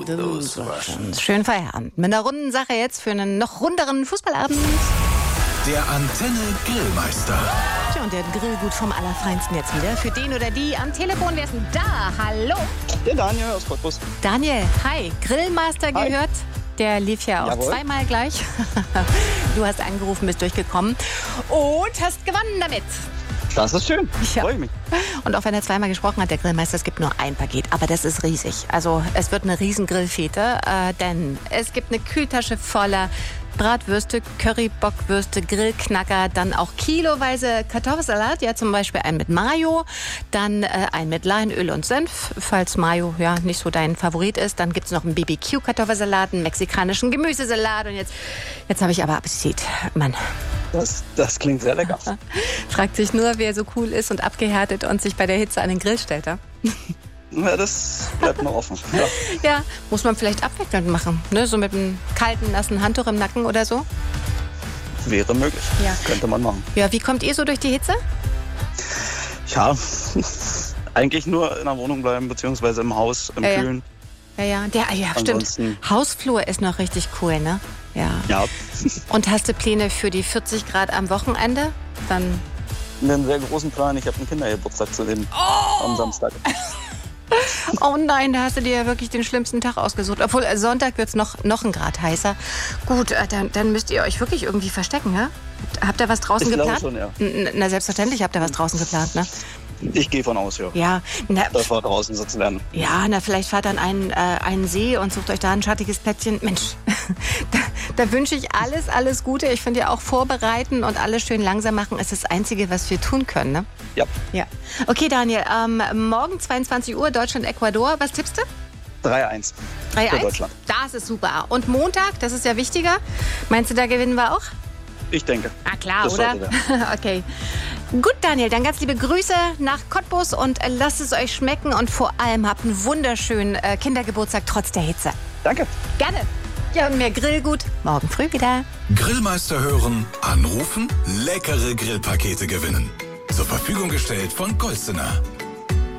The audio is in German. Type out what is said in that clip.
Schönen Feierabend. Mit einer runden Sache jetzt für einen noch runderen Fußballabend. Der Antenne Grillmeister. Tja, und der Grillgut vom Allerfeinsten jetzt wieder. Für den oder die am Telefon. Wer ist denn da? Hallo? Der Daniel aus Cottbus. Daniel, hi. Grillmeister Hi. gehört. Der lief ja auch Jawohl. zweimal gleich. Du hast angerufen, bist durchgekommen und hast gewonnen damit. Das ist schön. Ja. Freue ich mich. Und auch wenn er zweimal gesprochen hat, der Grillmeister, es gibt nur ein Paket, aber das ist riesig. Also es wird eine riesen Grillfete, denn es gibt eine Kühltasche voller Bratwürste, Currybockwürste, Grillknacker, dann auch kiloweise Kartoffelsalat, ja zum Beispiel einen mit Mayo, dann einen mit Leinöl und Senf, falls Mayo ja nicht so dein Favorit ist. Dann gibt es noch einen BBQ-Kartoffelsalat, einen mexikanischen Gemüsesalat und jetzt habe ich aber Appetit, Mann. Das klingt sehr lecker. Fragt sich nur, wer so cool ist und abgehärtet und sich bei der Hitze an den Grill stellt, ja? Ja, das bleibt noch offen. Ja. Ja, muss man vielleicht abwechselnd machen, ne? So mit einem kalten, nassen Handtuch im Nacken oder so. Wäre möglich. Ja. Könnte man machen. Ja, wie kommt ihr so durch die Hitze? Ja, eigentlich nur in der Wohnung bleiben, beziehungsweise im Haus, im Ja. Kühlen. Ja, stimmt. Ansonsten- Hausflur ist noch richtig cool, ne? Ja. Ja, Und hast du Pläne für die 40 Grad am Wochenende? Dann einen sehr großen Plan. Ich habe einen Kindergeburtstag zu dem am Samstag. oh nein, da hast du dir ja wirklich den schlimmsten Tag ausgesucht. Obwohl, Sonntag wird es noch ein Grad heißer. Gut, dann müsst ihr euch wirklich irgendwie verstecken, ja? Habt ihr was draußen Ich glaube geplant? schon, ja. Na, selbstverständlich habt ihr was draußen geplant, ne? Ich gehe von aus, ja. Ja, Dass wir draußen sitzen werden. ja, vielleicht fahrt an einen See und sucht euch da ein schattiges Plätzchen. Mensch, da wünsche ich alles Gute. Ich finde ja auch vorbereiten und alles schön langsam machen ist das Einzige, was wir tun können, ne? Ja, Ja. Okay, Daniel, morgen 22 Uhr Deutschland-Ecuador. Was tippst du? 3-1 für 3-1? Deutschland. Das ist super. Und Montag, das ist ja wichtiger. Meinst du, da gewinnen wir auch? Ich denke. Ah, klar, Das oder? sollte Okay. Gut, Daniel, dann ganz liebe Grüße nach Cottbus und lasst es euch schmecken und vor allem habt einen wunderschönen Kindergeburtstag trotz der Hitze. Danke. Gerne. Ja, und mehr Grillgut morgen früh wieder. Grillmeister hören, anrufen, leckere Grillpakete gewinnen. Zur Verfügung gestellt von Golstener.